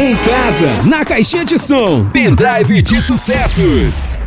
Em casa, na caixinha de som, pendrive de sucessos.